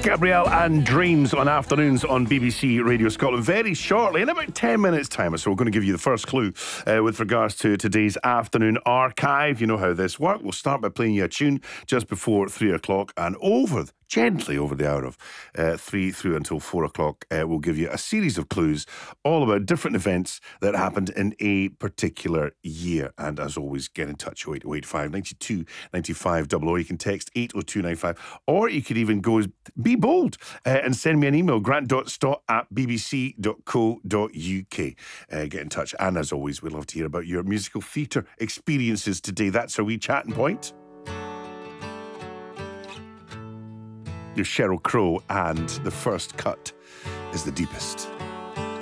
Gabrielle and Dreams on afternoons on BBC Radio Scotland. Very shortly, in about 10 minutes' time or so, we're going to give you the first clue with regards to today's afternoon archive. You know how this works. We'll start by playing you a tune just before 3 o'clock, and gently over the hour of 3 through until 4 o'clock, we'll give you a series of clues all about different events that happened in a particular year. And as always, get in touch, 08085 92 95 00. You can text 80295, or you could even go, be bold, and send me an email, grant.stott@bbc.co.uk. Get in touch. And as always, we'd love to hear about your musical theatre experiences today. That's our wee chatting point. There's Sheryl Crow, and The First Cut is the Deepest.